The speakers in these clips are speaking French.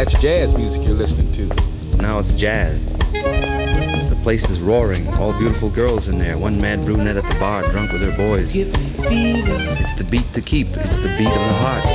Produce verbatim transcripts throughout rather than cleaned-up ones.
That's jazz music you're listening to. Now it's jazz. The place is roaring, all beautiful girls in there, one mad brunette at the bar, drunk with her boys. It's the beat to keep, it's the beat of the heart.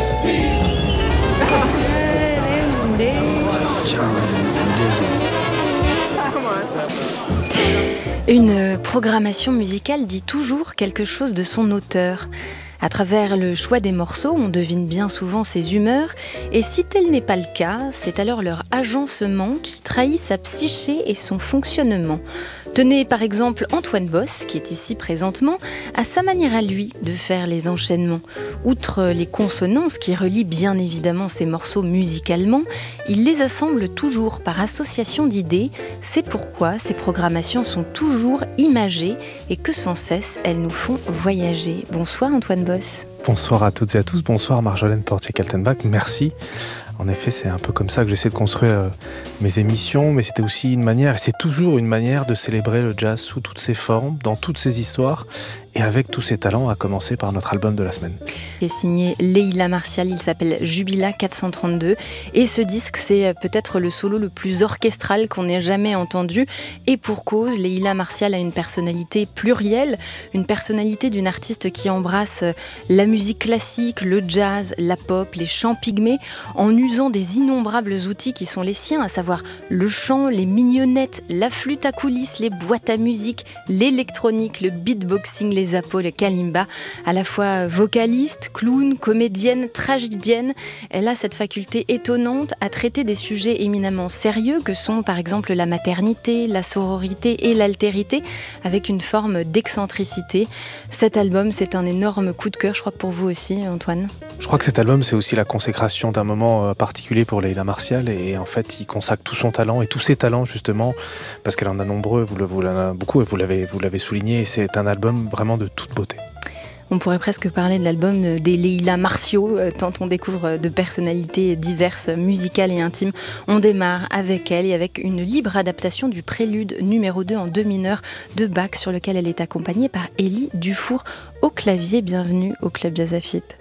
Une programmation musicale dit toujours quelque chose de son auteur. À travers le choix des morceaux, on devine bien souvent ses humeurs, et si tel n'est pas le cas, c'est alors leur agencement qui trahit sa psyché et son fonctionnement. Tenez par exemple Antoine Boss, qui est ici présentement, à sa manière à lui de faire les enchaînements. Outre les consonances qui relient bien évidemment ses morceaux musicalement, il les assemble toujours par association d'idées. C'est pourquoi ces programmations sont toujours imagées et que sans cesse elles nous font voyager. Bonsoir Antoine Boss. Bonsoir à toutes et à tous, bonsoir Marjolaine Portier-Kaltenbach, merci. En effet, c'est un peu comme ça que j'essaie de construire euh, mes émissions, mais c'était aussi une manière, et c'est toujours une manière de célébrer le jazz sous toutes ses formes, dans toutes ses histoires, et avec tous ses talents, à commencer par notre album de la semaine. Il est signé Leila Martial, il s'appelle Jubila quatre cent trente-deux, et ce disque, c'est peut-être le solo le plus orchestral qu'on ait jamais entendu, et pour cause, Leila Martial a une personnalité plurielle, une personnalité d'une artiste qui embrasse la musique classique, le jazz, la pop, les chants pygmées, en usant des innombrables outils qui sont les siens, à savoir le chant, les mignonnettes, la flûte à coulisses, les boîtes à musique, l'électronique, le beatboxing, les appos, le kalimba. À la fois vocaliste, clown, comédienne, tragédienne, elle a cette faculté étonnante à traiter des sujets éminemment sérieux que sont par exemple la maternité, la sororité et l'altérité, avec une forme d'excentricité. Cet album, c'est un énorme coup de cœur, je crois que pour vous aussi, Antoine. Je crois que cet album, c'est aussi la consécration d'un moment particulier pour Leila Martial, et en fait, il consacre tout son talent et tous ses talents justement, parce qu'elle en a nombreux, vous, le, vous en avez beaucoup, et vous l'avez, vous l'avez souligné, et c'est un album vraiment de toute beauté. On pourrait presque parler de l'album des Leila Martiaux, tant on découvre de personnalités diverses, musicales et intimes. On démarre avec elle et avec une libre adaptation du prélude numéro deux en do mineur de Bach, sur lequel elle est accompagnée par Élie Dufour au clavier. Bienvenue au Club Jazz A F I P.